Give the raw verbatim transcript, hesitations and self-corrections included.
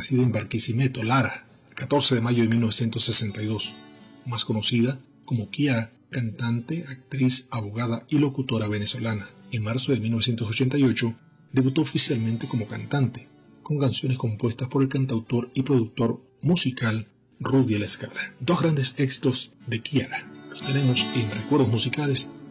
nacida en Barquisimeto, Lara, el catorce de mayo de mil novecientos sesenta y dos, más conocida como Kiara, cantante, actriz, abogada y locutora venezolana. En marzo de mil novecientos ochenta y ocho debutó oficialmente como cantante, con canciones compuestas por el cantautor y productor musical Rudy La Scala. Dos grandes éxitos de Kiara los tenemos en Recuerdos Musicales